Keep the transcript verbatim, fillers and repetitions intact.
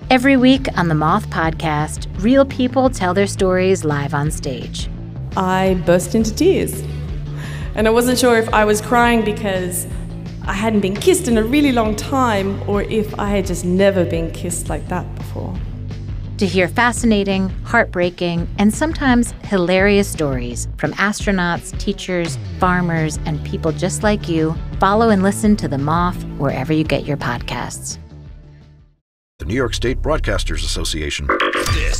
Every week on the Moth Podcast, real people tell their stories live on stage. I burst into tears. And I wasn't sure if I was crying because I hadn't been kissed in a really long time or if I had just never been kissed like that before. To hear fascinating, heartbreaking, and sometimes hilarious stories from astronauts, teachers, farmers, and people just like you, follow and listen to The Moth wherever you get your podcasts. The New York State Broadcasters Association.